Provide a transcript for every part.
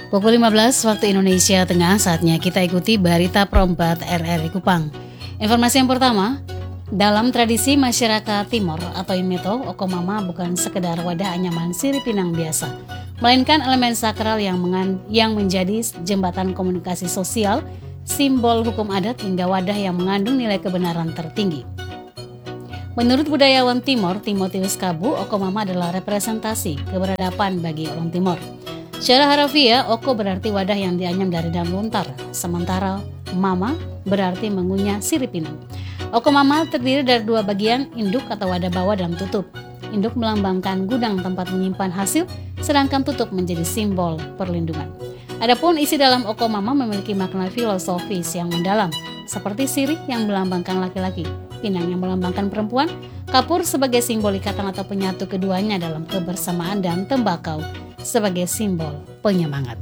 Pukul 15 waktu Indonesia Tengah, saatnya kita ikuti Berita Perempat RRI Kupang. Informasi yang pertama, dalam tradisi masyarakat Timor atau Imeto, Okomama bukan sekedar wadah anyaman sirip pinang biasa, melainkan elemen sakral yang menjadi jembatan komunikasi sosial, simbol hukum adat hingga wadah yang mengandung nilai kebenaran tertinggi. Menurut budayawan Timor, Timotius Kabu, Okomama adalah representasi keberadaban bagi orang Timor. Secara harafiah, Oko berarti wadah yang dianyam dari daun lontar, sementara Mama berarti mengunyah sirip pinang. Okomama terdiri dari dua bagian, induk atau wadah bawah dan tutup. Induk melambangkan gudang tempat menyimpan hasil, sedangkan tutup menjadi simbol perlindungan. Adapun isi dalam Okomama memiliki makna filosofis yang mendalam, seperti sirih yang melambangkan laki-laki, pinang yang melambangkan perempuan, kapur sebagai simbol ikatan atau penyatu keduanya dalam kebersamaan, dan tembakau sebagai simbol penyemangat.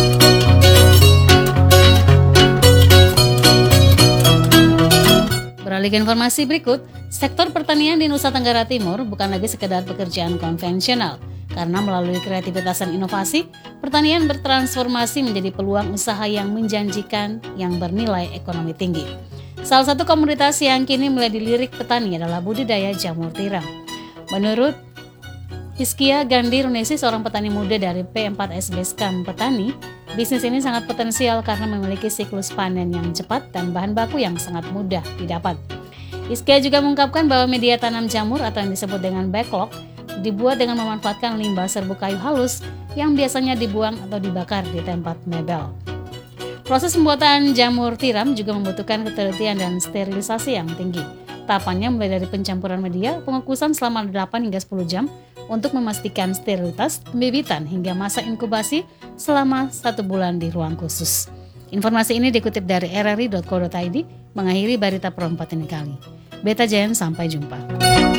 Beralih ke informasi berikut, sektor pertanian di Nusa Tenggara Timur bukan lagi sekedar pekerjaan konvensional. Karena melalui kreativitas dan inovasi, pertanian bertransformasi menjadi peluang usaha yang menjanjikan yang bernilai ekonomi tinggi. Salah satu komoditas yang kini mulai dilirik petani adalah budidaya jamur tiram. Menurut Hizkia Gandhi Runesi, seorang petani muda dari P4SB Skam Petani, bisnis ini sangat potensial karena memiliki siklus panen yang cepat dan bahan baku yang sangat mudah didapat. Hizkia juga mengungkapkan bahwa media tanam jamur atau yang disebut dengan backlog dibuat dengan memanfaatkan limbah serbuk kayu halus yang biasanya dibuang atau dibakar di tempat mebel. Proses pembuatan jamur tiram juga membutuhkan ketelitian dan sterilisasi yang tinggi. Tahapannya mulai dari pencampuran media, pengukusan selama 8 hingga 10 jam untuk memastikan sterilitas, pembibitan hingga masa inkubasi selama 1 bulan di ruang khusus. Informasi ini dikutip dari rri.co.id, mengakhiri Berita Perempat ini kali. Beta Jen, sampai jumpa.